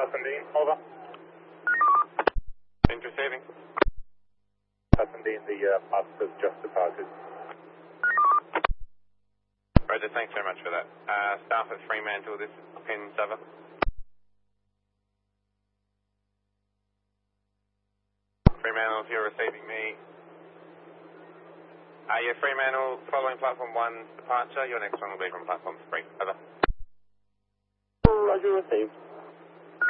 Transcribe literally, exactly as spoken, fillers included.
Pasadena, over. Been receiving. Pasadena, the uh, master's just departed. Roger, thanks very much for that. Uh, staff at Fremantle, this is pin seven. Fremantle, if you're receiving me. Uh, yeah, Fremantle, following platform one's departure, your next one will be from platform three. Over. Roger, received.